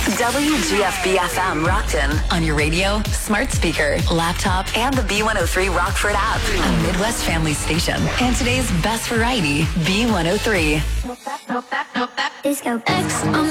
WGFB-FM Rockton on your radio, smart speaker, laptop, and the B103 Rockford app. A Midwest family station. And today's best variety, B103. Disco X on